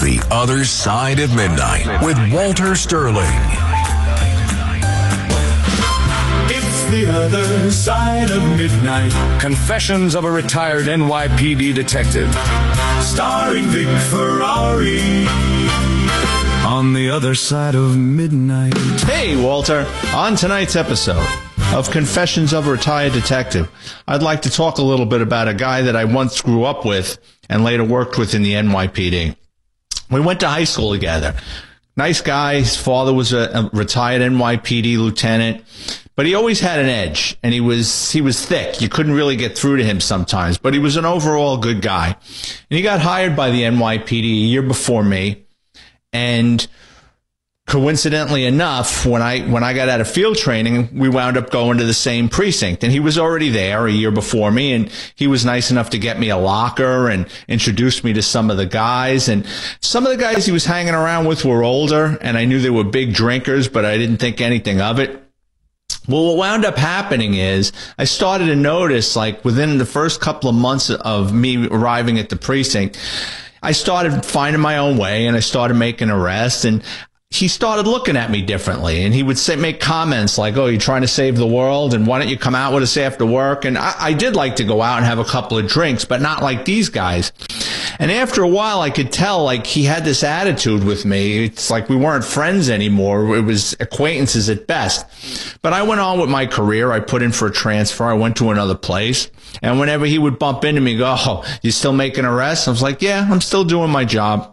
The Other Side of Midnight with Walter Sterling. It's The Other Side of Midnight. Confessions of a retired NYPD detective. Starring Vic Ferrari. On The Other Side of Midnight. Hey, Walter. On tonight's episode of Confessions of a Retired Detective, I'd like to talk a little bit about a guy that I once grew up with and later worked with in the NYPD. We went to high school together. Nice guy. His father was a retired NYPD lieutenant, but he always had an edge, and he was thick. You couldn't really get through to him sometimes, but he was an overall good guy. And he got hired by the NYPD a year before me, and coincidentally enough, when I got out of field training, we wound up going to the same precinct, and he was already there a year before me, and he was nice enough to get me a locker and introduce me to some of the guys. And some of the guys he was hanging around with were older, and I knew they were big drinkers, but I didn't think anything of it. Well, what wound up happening is I started to notice, like within the first couple of months of me arriving at the precinct, I started finding my own way, and I started making arrests, and he started looking at me differently, and he would make comments like, "Oh, you're trying to save the world, and why don't you come out with us after work?" And I did like to go out and have a couple of drinks, but not like these guys. And after a while, I could tell, like, he had this attitude with me. It's like we weren't friends anymore. It was acquaintances at best. But I went on with my career. I put in for a transfer. I went to another place. And whenever he would bump into me, go, "Oh, you still making arrests?" I was like, "Yeah, I'm still doing my job."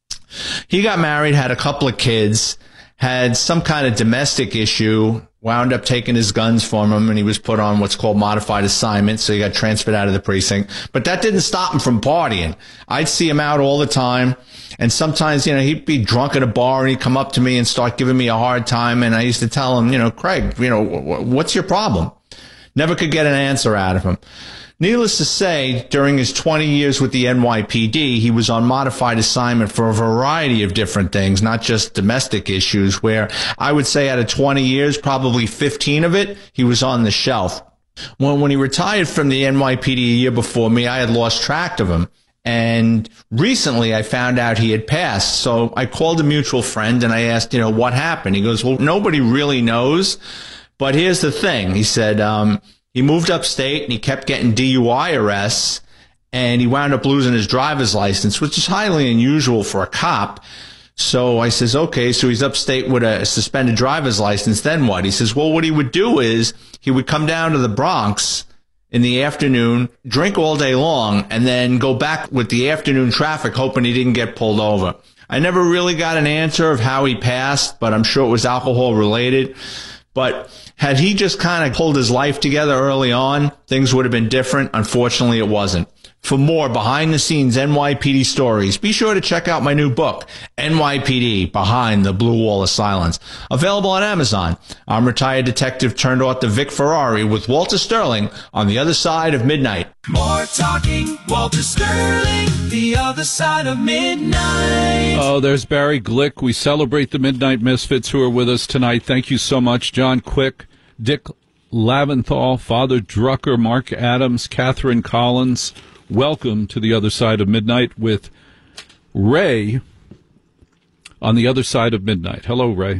He got married, had a couple of kids, had some kind of domestic issue, wound up taking his guns from him, and he was put on what's called modified assignment, so he got transferred out of the precinct. But that didn't stop him from partying. I'd see him out all the time, and sometimes, he'd be drunk at a bar, and he'd come up to me and start giving me a hard time, and I used to tell him, "Craig, what's your problem?" Never could get an answer out of him. Needless to say, during his 20 years with the NYPD, he was on modified assignment for a variety of different things, not just domestic issues, where I would say out of 20 years, probably 15 of it, he was on the shelf. When he retired from the NYPD a year before me, I had lost track of him. And recently I found out he had passed. So I called a mutual friend and I asked, what happened? He goes, "Well, nobody really knows. But here's the thing." He said, he moved upstate and he kept getting DUI arrests, and he wound up losing his driver's license, which is highly unusual for a cop. So I says, okay, so he's upstate with a suspended driver's license, then what? He says, well, what he would do is he would come down to the Bronx in the afternoon, drink all day long, and then go back with the afternoon traffic hoping he didn't get pulled over. I never really got an answer of how he passed, but I'm sure it was alcohol related. But had he just kind of pulled his life together early on, things would have been different. Unfortunately, it wasn't. For more behind-the-scenes NYPD stories, be sure to check out my new book, NYPD Behind the Blue Wall of Silence, available on Amazon. I'm retired detective turned author Vic Ferrari with Walter Sterling on The Other Side of Midnight. More talking, Walter Sterling, The Other Side of Midnight. Oh, there's Barry Glick. We celebrate the Midnight Misfits who are with us tonight. Thank you so much. John Quick, Dick Laventhal, Father Drucker, Mark Adams, Catherine Collins. Welcome to The Other Side of Midnight with Ray on The Other Side of Midnight. Hello, Ray.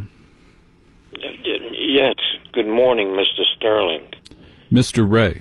Yes. Good morning, Mr. Sterling. Mr. Ray.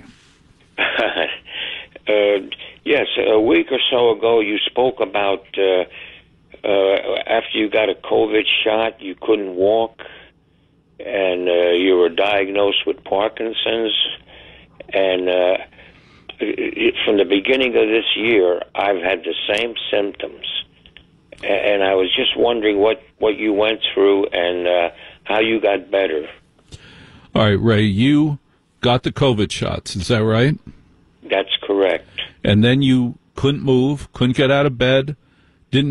Yes, a week or so ago you spoke about after you got a COVID shot, you couldn't walk, and you were diagnosed with Parkinson's, and from the beginning of this year, I've had the same symptoms, and I was just wondering what you went through and how you got better. All right, Ray, you got the COVID shots, is that right? That's correct. And then you couldn't move, couldn't get out of bed,